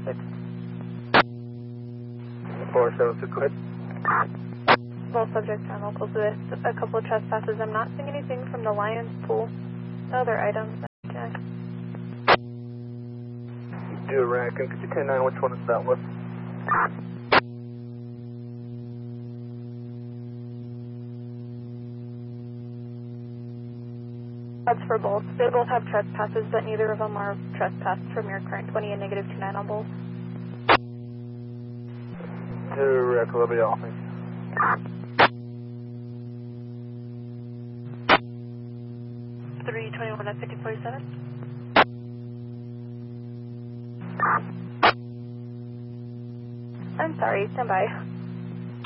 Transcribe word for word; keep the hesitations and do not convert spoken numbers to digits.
six. four seven six, go ahead. Both subjects are locals with a couple of trespasses. I'm not seeing anything from the Lions pool. The other items. Okay. Do a Raccoon, could you ten nine, which one is that one? That's for both. They both have trespasses, but neither of them are trespassed from your current twenty and negative two nine on both. Direct, will be off. three twenty-one at fifty forty-seven. I'm sorry, stand by.